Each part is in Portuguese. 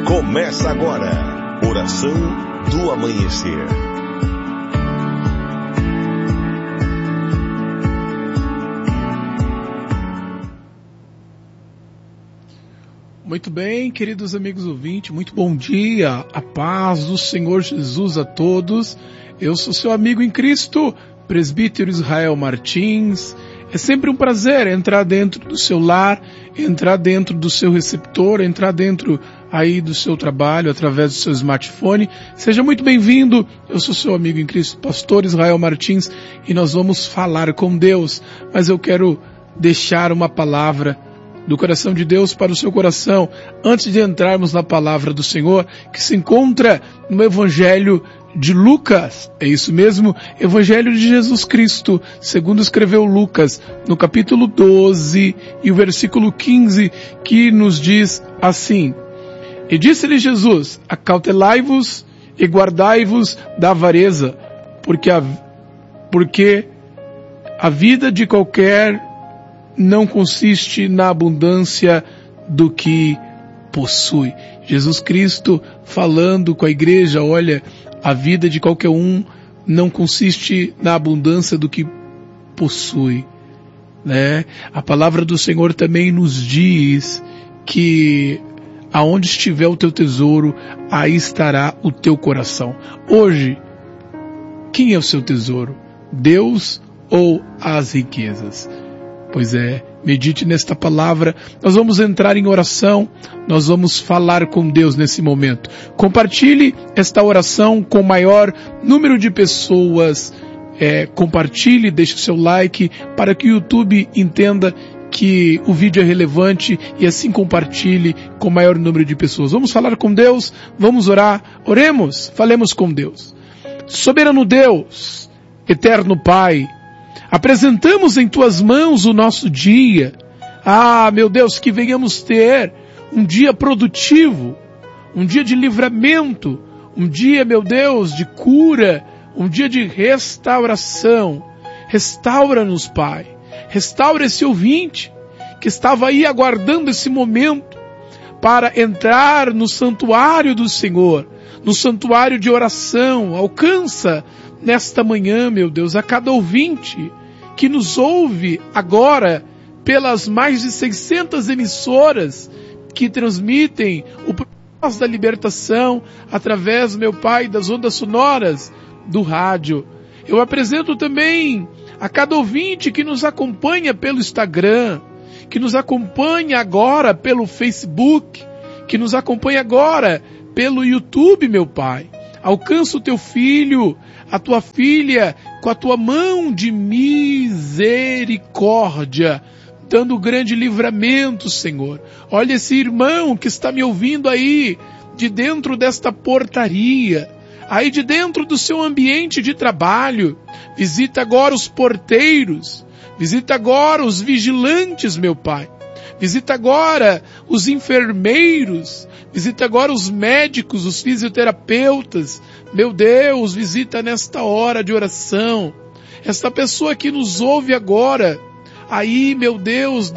Começa agora, Oração do Amanhecer. Muito bem, queridos amigos ouvintes, muito bom dia, a paz do Senhor Jesus a todos. Eu sou seu amigo em Cristo, presbítero Israel Martins. É sempre um prazer entrar dentro do seu lar, entrar dentro do seu receptor, entrar dentro aí do seu trabalho, através do seu smartphone. Seja muito bem-vindo, eu sou seu amigo em Cristo, pastor Israel Martins, e nós vamos falar com Deus, mas eu quero deixar uma palavra do coração de Deus para o seu coração, antes de entrarmos na palavra do Senhor, que se encontra no Evangelho de Lucas. É isso mesmo, Evangelho de Jesus Cristo, segundo escreveu Lucas, no capítulo 12 e o versículo 15, que nos diz assim: E disse-lhe Jesus, acautelai-vos e guardai-vos da avareza, porque a vida de qualquer não consiste na abundância do que possui. Jesus Cristo falando com a igreja, olha, a vida de qualquer um não consiste na abundância do que possui, né? A palavra do Senhor também nos diz que aonde estiver o teu tesouro, aí estará o teu coração. Hoje, quem é o seu tesouro? Deus ou as riquezas? Pois é, medite nesta palavra. Nós vamos entrar em oração, nós vamos falar com Deus nesse momento. Compartilhe esta oração com o maior número de pessoas. Compartilhe, deixe o seu like para que o YouTube entenda que o vídeo é relevante e assim compartilhe com o maior número de pessoas. Vamos falar com Deus, vamos orar, oremos, falemos com Deus. Soberano Deus, eterno Pai, apresentamos em tuas mãos o nosso dia. Ah, meu Deus, que venhamos ter um dia produtivo, um dia de livramento, um dia, meu Deus, de cura, um dia de restauração. Restaura-nos, Pai. Restaura esse ouvinte que estava aí aguardando esse momento para entrar no santuário do Senhor, no santuário de oração. Alcança nesta manhã, meu Deus, a cada ouvinte que nos ouve agora pelas mais de 600 emissoras que transmitem o propósito da libertação através, meu Pai, das ondas sonoras do rádio. Eu apresento também a cada ouvinte que nos acompanha pelo Instagram, que nos acompanha agora pelo Facebook, que nos acompanha agora pelo YouTube, meu Pai. Alcança o teu filho, a tua filha, com a tua mão de misericórdia, dando grande livramento, Senhor. Olha esse irmão que está me ouvindo aí, de dentro desta portaria, aí de dentro do seu ambiente de trabalho. Visita agora os porteiros, visita agora os vigilantes, meu Pai. Visita agora os enfermeiros, visita agora os médicos, os fisioterapeutas. Meu Deus, visita nesta hora de oração esta pessoa que nos ouve agora, aí, meu Deus,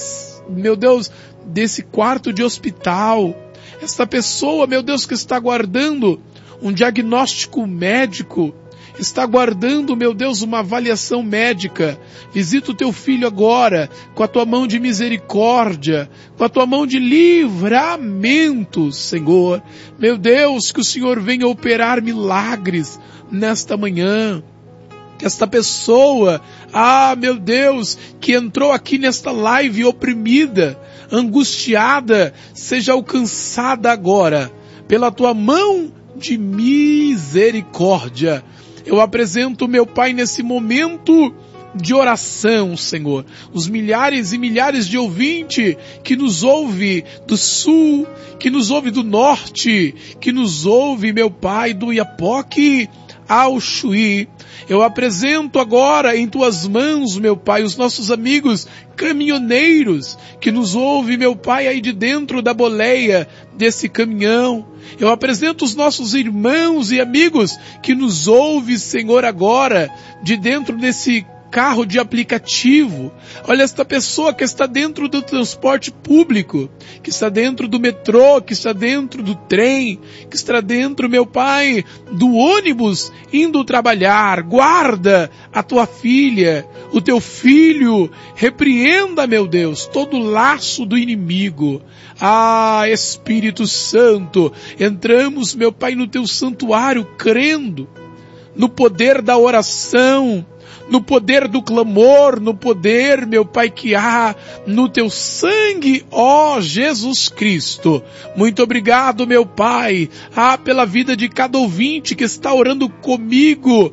desse quarto de hospital. Esta pessoa, meu Deus, que está aguardando um diagnóstico médico, está aguardando, meu Deus, uma avaliação médica. Visita o teu filho agora, com a tua mão de misericórdia, com a tua mão de livramento, Senhor. Meu Deus, que o Senhor venha operar milagres nesta manhã. Que esta pessoa, meu Deus, que entrou aqui nesta live oprimida, angustiada, seja alcançada agora pela tua mão de misericórdia. Eu apresento, meu Pai, nesse momento de oração, Senhor, os milhares e milhares de ouvintes que nos ouve do sul, que nos ouve do norte, que nos ouve, meu Pai, do Iapoque ao Chuí. Eu apresento agora em tuas mãos, meu Pai, os nossos amigos caminhoneiros que nos ouvem, meu Pai, aí de dentro da boleia desse caminhão. Eu apresento os nossos irmãos e amigos que nos ouvem, Senhor, agora de dentro desse carro de aplicativo. Olha esta pessoa que está dentro do transporte público, que está dentro do metrô, que está dentro do trem, que está dentro, meu Pai, do ônibus indo trabalhar. Guarda a tua filha, o teu filho. Repreenda, meu Deus, todo laço do inimigo. Ah, Espírito Santo, entramos, meu Pai, no teu santuário crendo no poder da oração, no poder do clamor, no poder, meu Pai, que há no teu sangue, ó Jesus Cristo. Muito obrigado, meu Pai, pela vida de cada ouvinte que está orando comigo.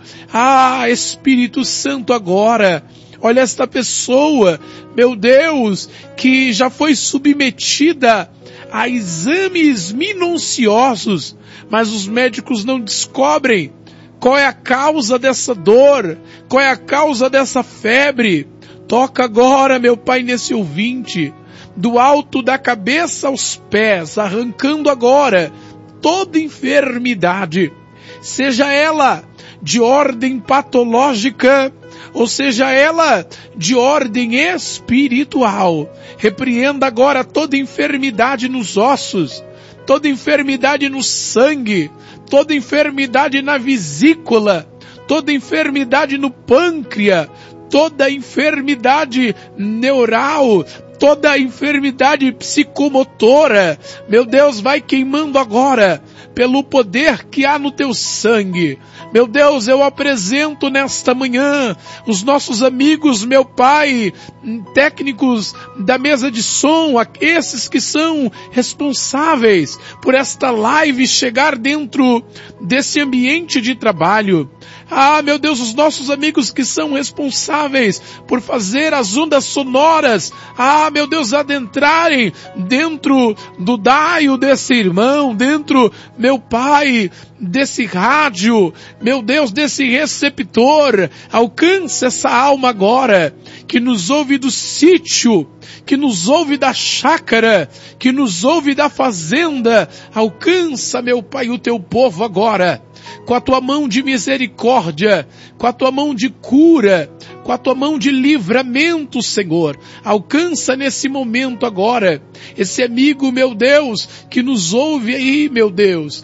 Espírito Santo, agora, olha esta pessoa, meu Deus, que já foi submetida a exames minuciosos, mas os médicos não descobrem qual é a causa dessa dor, qual é a causa dessa febre. Toca agora, meu Pai, nesse ouvinte, do alto da cabeça aos pés, arrancando agora toda enfermidade, seja ela de ordem patológica, ou seja ela de ordem espiritual. Repreenda agora toda enfermidade nos ossos, toda enfermidade no sangue, toda enfermidade na vesícula, toda enfermidade no pâncreas, toda enfermidade neural, toda enfermidade psicomotora. Meu Deus, vai queimando agora pelo poder que há no teu sangue. Meu Deus, eu apresento nesta manhã os nossos amigos, meu Pai, técnicos da mesa de som, esses que são responsáveis por esta live chegar dentro desse ambiente de trabalho. Meu Deus, os nossos amigos que são responsáveis por fazer as ondas sonoras, meu Deus, adentrarem dentro do daio desse irmão, dentro, meu Pai, desse rádio, meu Deus, desse receptor. Alcança essa alma agora, que nos ouve do sítio, que nos ouve da chácara, que nos ouve da fazenda. Alcança, meu Pai, o teu povo agora, com a tua mão de misericórdia, com a tua mão de cura, com a tua mão de livramento, Senhor. Alcança nesse momento agora esse amigo, meu Deus, que nos ouve aí, meu Deus.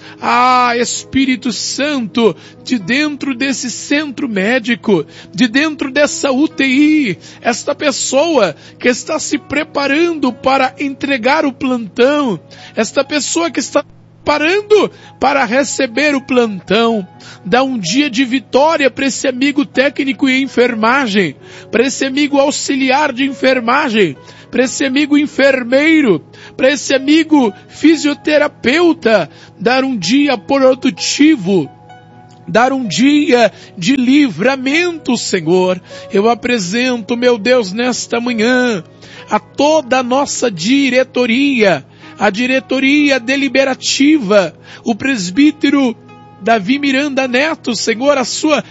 Espírito Santo, de dentro desse centro médico, de dentro dessa UTI, esta pessoa que está se preparando para entregar o plantão, esta pessoa que está parando para receber o plantão, dá um dia de vitória para esse amigo técnico e enfermagem, para esse amigo auxiliar de enfermagem, para esse amigo enfermeiro, para esse amigo fisioterapeuta, dar um dia produtivo, dar um dia de livramento, Senhor. Eu apresento, meu Deus, nesta manhã, a toda a nossa diretoria, a diretoria deliberativa, o presbítero Davi Miranda Neto, Senhor, a sua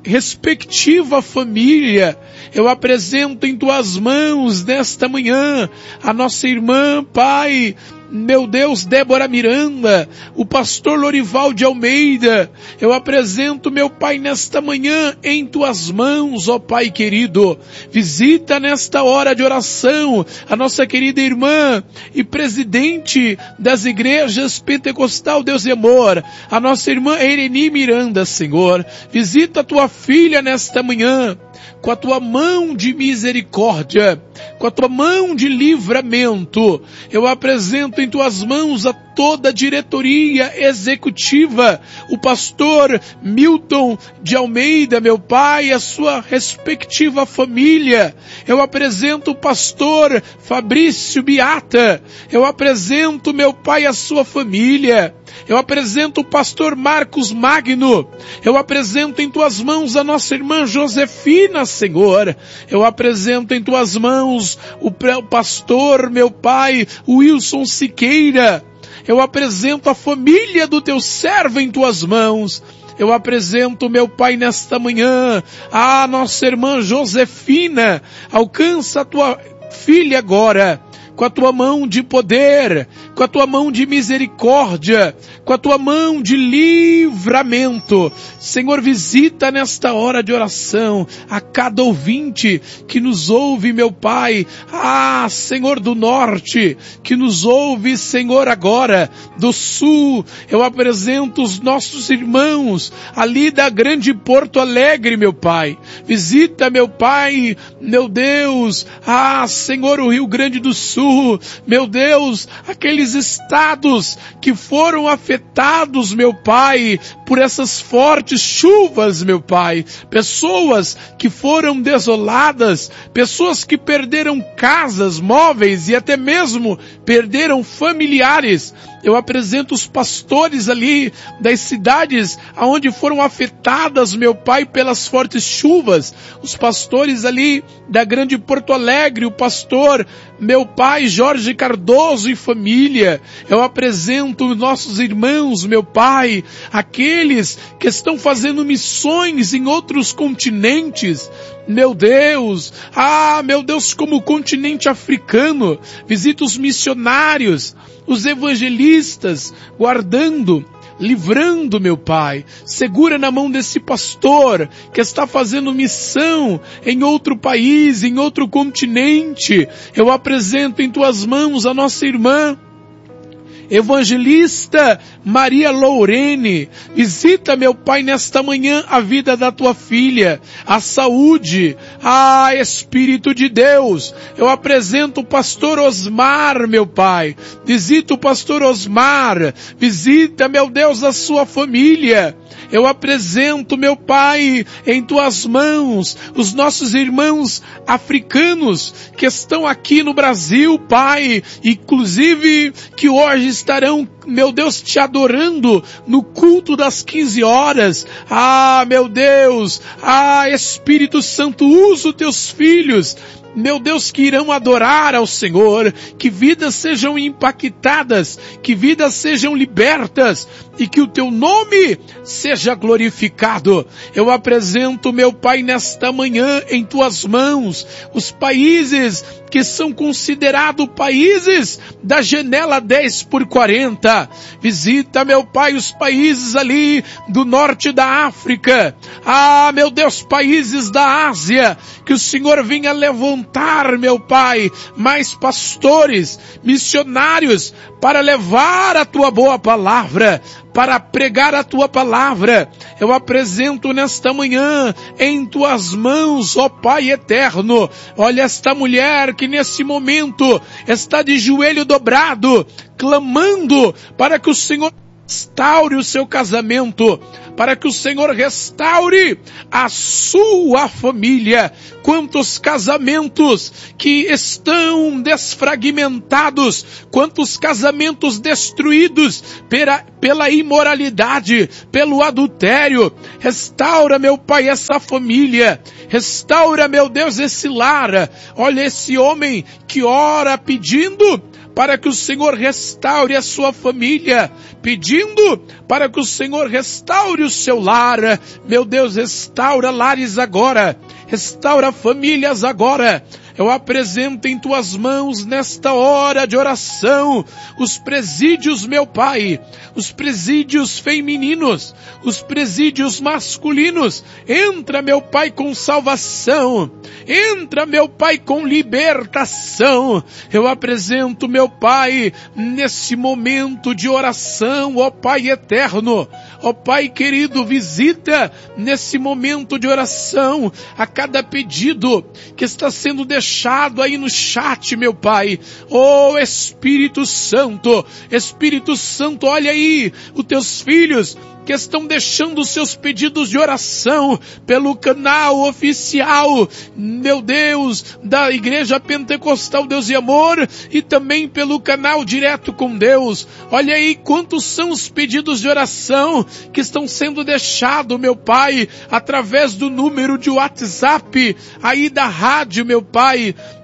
respectiva família. Eu apresento em tuas mãos nesta manhã a nossa irmã, Pai, meu Deus, Débora Miranda, o pastor Lorival de Almeida. Eu apresento, meu Pai, nesta manhã em tuas mãos, ó Pai querido. Visita nesta hora de oração a nossa querida irmã e presidente das igrejas Pentecostal Deus e Amor, a nossa irmã Ereni Miranda, Senhor. Visita a tua filha nesta manhã, com a tua mão de misericórdia, com a tua mão de livramento. Eu apresento em tuas mãos a toda a diretoria executiva, o pastor Milton de Almeida, meu Pai, a sua respectiva família. Eu apresento o pastor Fabrício Beata. Eu apresento, meu Pai, a sua família. Eu apresento o pastor Marcos Magno. Eu apresento em tuas mãos a nossa irmã Josefina, Senhor. Eu apresento em tuas mãos o pastor, meu Pai, Wilson Siqueira. Eu apresento a família do teu servo em tuas mãos. Eu apresento, meu Pai, nesta manhã, a nossa irmã Josefina. Alcança a tua filha agora com a tua mão de poder, com a tua mão de misericórdia, com a tua mão de livramento. Senhor, visita nesta hora de oração a cada ouvinte que nos ouve, meu Pai. Senhor do norte, que nos ouve, Senhor, agora do sul. Eu apresento os nossos irmãos ali da grande Porto Alegre, meu Pai. Visita, meu Pai, meu Deus, Senhor, o Rio Grande do Sul, meu Deus, aqueles estados que foram afetados, meu Pai, por essas fortes chuvas, meu Pai. Pessoas que foram desoladas, pessoas que perderam casas, móveis e até mesmo perderam familiares. Eu apresento os pastores ali das cidades aonde foram afetadas, meu Pai, pelas fortes chuvas. Os pastores ali da grande Porto Alegre, o pastor, meu Pai, Jorge Cardoso e família. Eu apresento nossos irmãos, meu Pai, aqueles que estão fazendo missões em outros continentes. Meu Deus, meu Deus, como o continente africano, visita os missionários, os evangelistas, guardando, livrando, meu Pai. Segura na mão desse pastor que está fazendo missão em outro país, em outro continente. Eu apresento em tuas mãos a nossa irmã evangelista Maria Lourene. Visita, meu Pai, nesta manhã a vida da tua filha, a saúde, Espírito de Deus. Eu apresento o pastor Osmar, meu Pai. Visita o pastor Osmar. Visita, meu Deus, a sua família. Eu apresento, meu Pai, em tuas mãos, os nossos irmãos africanos que estão aqui no Brasil, Pai, inclusive que hoje estarão, meu Deus, te adorando no culto das 15 horas. Meu Deus, Espírito Santo, usa os teus filhos, meu Deus, que irão adorar ao Senhor, que vidas sejam impactadas, que vidas sejam libertas e que o teu nome seja glorificado. Eu apresento, meu Pai, nesta manhã em tuas mãos, os países que são considerados países da janela 10x40. Visita, meu Pai, os países ali do norte da África. Meu Deus, países da Ásia, que o Senhor venha levantar, meu Pai, mais pastores, missionários, para levar a tua boa palavra, para pregar a tua palavra. Eu apresento nesta manhã em tuas mãos, ó Pai eterno. Olha esta mulher que nesse momento está de joelho dobrado, clamando para que o Senhor restaure o seu casamento, para que o Senhor restaure a sua família. Quantos casamentos que estão desfragmentados, quantos casamentos destruídos pela imoralidade, pelo adultério. Restaura, meu Pai, essa família. Restaura, meu Deus, esse lar. Olha esse homem que ora pedindo para que o Senhor restaure a sua família, pedindo para que o Senhor restaure o seu lar. Meu Deus, restaura lares agora, restaura famílias agora. Eu apresento em tuas mãos nesta hora de oração os presídios, meu Pai, os presídios femininos, os presídios masculinos. Entra, meu Pai, com salvação. Entra, meu Pai, com libertação. Eu apresento, meu Pai, nesse momento de oração, ó Pai eterno, ó Pai querido, visita nesse momento de oração a cada pedido que está sendo deixado aí no chat, meu Pai. Oh Espírito Santo, olha aí os teus filhos que estão deixando os seus pedidos de oração pelo canal oficial, meu Deus, da Igreja Pentecostal Deus e Amor, e também pelo canal Direto com Deus. Olha aí quantos são os pedidos de oração que estão sendo deixados, meu Pai, através do número de WhatsApp aí da rádio, meu Pai.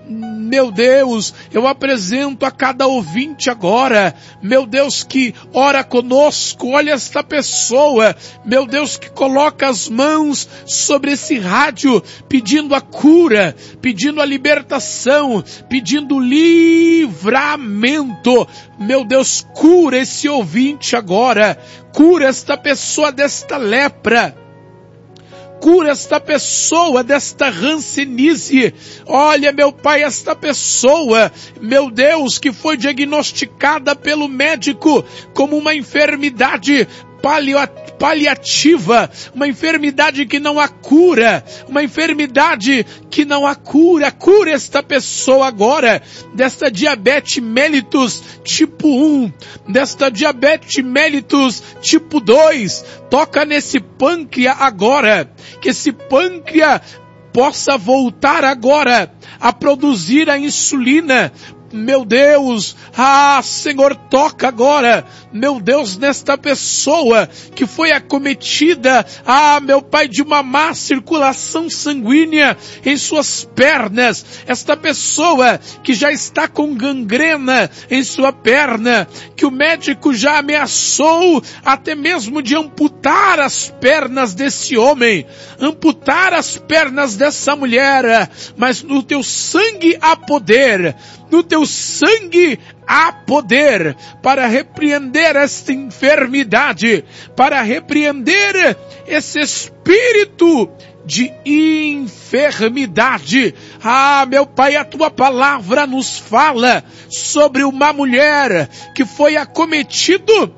meu Deus, eu apresento a cada ouvinte agora, meu Deus, que ora conosco. Olha esta pessoa, meu Deus, que coloca as mãos sobre esse rádio, pedindo a cura, pedindo a libertação, pedindo livramento. Meu Deus, cura esse ouvinte agora, cura esta pessoa desta lepra, cura esta pessoa desta hanseníase. Olha, meu Pai, esta pessoa, meu Deus, que foi diagnosticada pelo médico como uma enfermidade paliativa, uma enfermidade que não há cura, uma enfermidade que não há cura. Cura esta pessoa agora, desta diabetes mellitus tipo 1, desta diabetes mellitus tipo 2, toca nesse pâncreas agora, que esse pâncreas possa voltar agora a produzir a insulina. Meu Deus, Senhor, toca agora, meu Deus, nesta pessoa que foi acometida, meu Pai, de uma má circulação sanguínea em suas pernas, esta pessoa que já está com gangrena em sua perna, que o médico já ameaçou até mesmo de amputar as pernas desse homem, amputar as pernas dessa mulher, mas no teu sangue há poder, no teu sangue há poder para repreender esta enfermidade, para repreender esse espírito de enfermidade. Meu Pai, a tua palavra nos fala sobre uma mulher que foi acometida,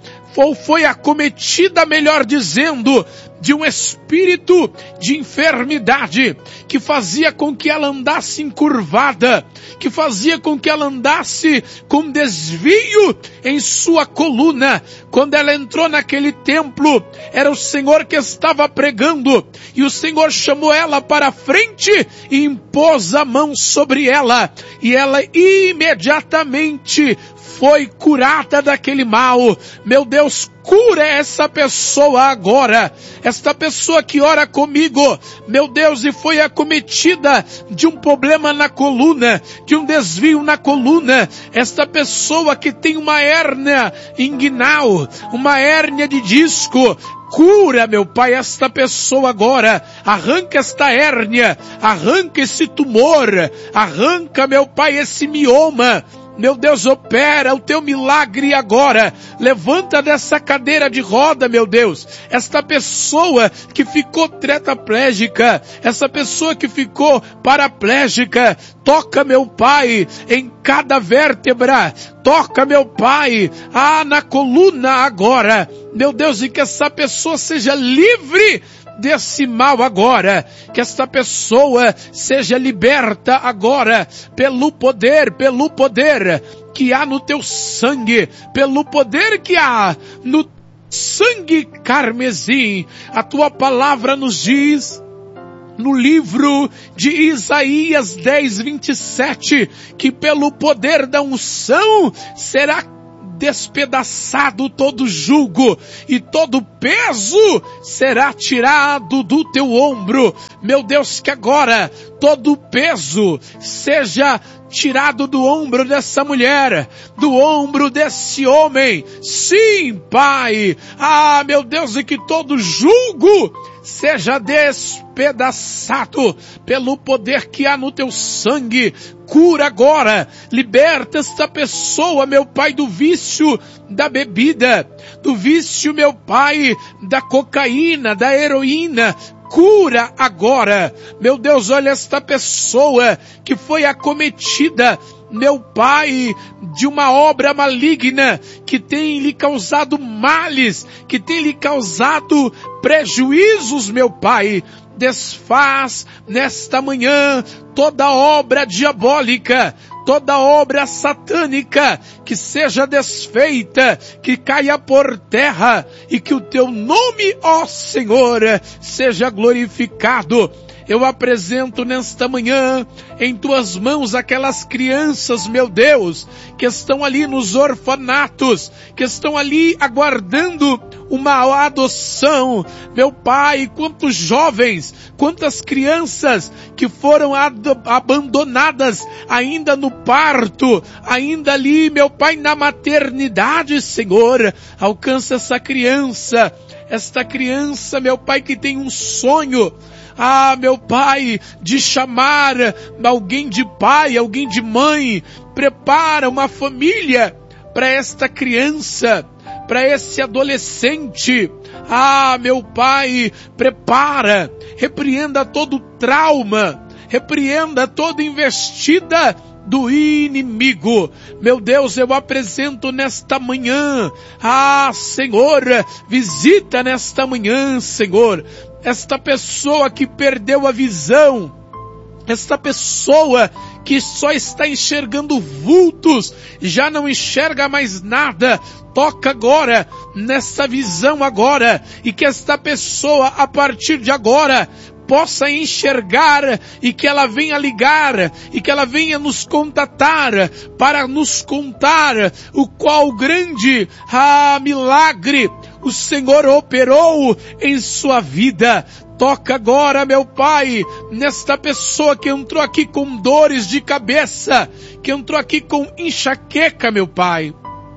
melhor dizendo, de um espírito de enfermidade, que fazia com que ela andasse encurvada, que fazia com que ela andasse com desvio em sua coluna. Quando ela entrou naquele templo, era o Senhor que estava pregando, e o Senhor chamou ela para a frente e impôs a mão sobre ela, e ela imediatamente foi curada daquele mal. Meu Deus, cura essa pessoa agora, esta pessoa que ora comigo, meu Deus, e foi acometida de um problema na coluna, de um desvio na coluna, esta pessoa que tem uma hérnia inguinal, uma hérnia de disco. Cura, meu Pai, esta pessoa agora, arranca esta hérnia, arranca esse tumor, arranca, meu Pai, esse mioma. Meu Deus, opera o teu milagre agora. Levanta dessa cadeira de roda, meu Deus, esta pessoa que ficou tetraplégica, essa pessoa que ficou paraplégica. Toca, meu Pai, em cada vértebra. Toca, meu Pai, na coluna agora. Meu Deus, e que essa pessoa seja livre desse mal agora, que esta pessoa seja liberta agora, pelo poder que há no teu sangue, pelo poder que há no sangue carmesim. A tua palavra nos diz, no livro de Isaías 10:27, que pelo poder da unção será despedaçado todo jugo e todo peso será tirado do teu ombro. Meu Deus, que agora todo peso seja tirado do ombro dessa mulher, do ombro desse homem. Sim, Pai. Meu Deus, e que todo jugo seja despedaçado pelo poder que há no teu sangue. Cura agora, liberta esta pessoa, meu Pai, do vício da bebida, do vício, meu Pai, da cocaína, da heroína. Cura agora, meu Deus, olha esta pessoa que foi acometida, meu Pai, de uma obra maligna que tem lhe causado males, que tem lhe causado prejuízos, meu Pai. Desfaz nesta manhã toda obra diabólica, toda obra satânica, que seja desfeita, que caia por terra, e que o teu nome, ó Senhor, seja glorificado. Eu apresento nesta manhã em tuas mãos aquelas crianças, meu Deus, que estão ali nos orfanatos, que estão ali aguardando uma adoção. Meu Pai, quantos jovens, quantas crianças que foram abandonadas ainda no parto, ainda ali, meu Pai, na maternidade, Senhor. Alcança esta criança, meu Pai, que tem um sonho, meu Pai, de chamar alguém de pai, alguém de mãe. Prepara uma família para esta criança, para esse adolescente. Meu Pai, prepara, repreenda todo trauma, repreenda toda investida do inimigo. Meu Deus, eu apresento nesta manhã, Senhor, visita nesta manhã, Senhor, esta pessoa que perdeu a visão, esta pessoa que só está enxergando vultos, já não enxerga mais nada. Toca agora nessa visão agora, e que esta pessoa, a partir de agora, possa enxergar, e que ela venha ligar, e que ela venha nos contatar, para nos contar o qual grande milagre o Senhor operou em sua vida. Toca agora, meu Pai, nesta pessoa que entrou aqui com dores de cabeça, que entrou aqui com enxaqueca, meu Pai.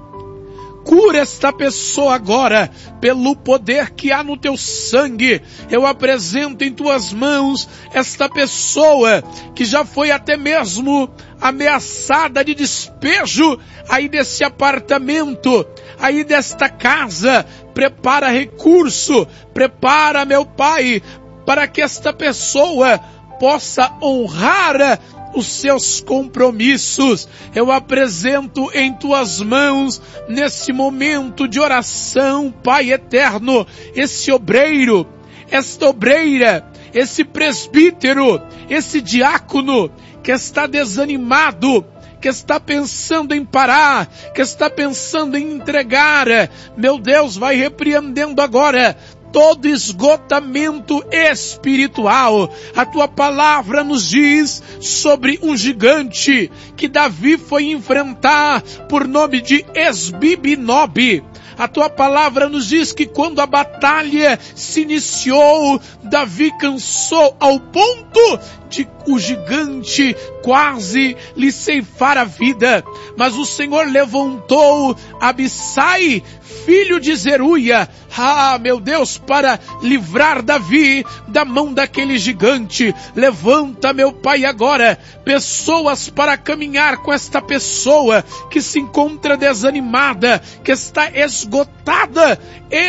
Cura esta pessoa agora, pelo poder que há no teu sangue. Eu apresento em tuas mãos esta pessoa que já foi até mesmo ameaçada de despejo aí desse apartamento, aí desta casa. Prepara recurso, prepara, meu Pai, para que esta pessoa possa honrar os seus compromissos. Eu apresento em tuas mãos, nesse momento de oração, Pai eterno, esse obreiro, esta obreira, esse presbítero, esse diácono que está desanimado, que está pensando em parar, que está pensando em entregar. Meu Deus, vai repreendendo agora todo esgotamento espiritual. A tua palavra nos diz sobre um gigante que Davi foi enfrentar por nome de Esbibinob. A tua palavra nos diz que quando a batalha se iniciou, Davi cansou ao ponto de o gigante quase lhe ceifar a vida. Mas o Senhor levantou Abissai, filho de Zeruia, meu Deus, para livrar Davi da mão daquele gigante. Levanta, meu Pai, agora pessoas para caminhar com esta pessoa que se encontra desanimada, que está esgotada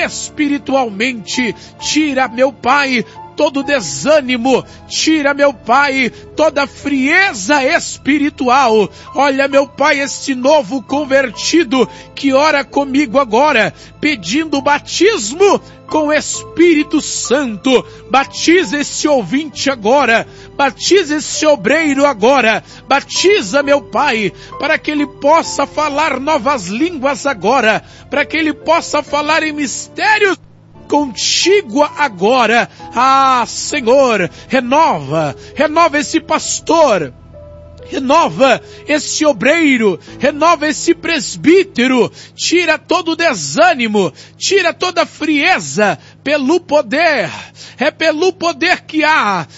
espiritualmente. Tira, meu Pai, todo desânimo, tira, meu Pai, toda frieza espiritual. Olha, meu Pai, este novo convertido que ora comigo agora, pedindo batismo com o Espírito Santo. Batiza esse ouvinte agora, batiza esse obreiro agora, batiza, meu Pai, para que ele possa falar novas línguas agora, para que ele possa falar em mistérios contigo agora. Senhor, renova esse pastor, renova esse obreiro, renova esse presbítero, tira todo o desânimo, tira toda a frieza, pelo poder, é pelo poder que há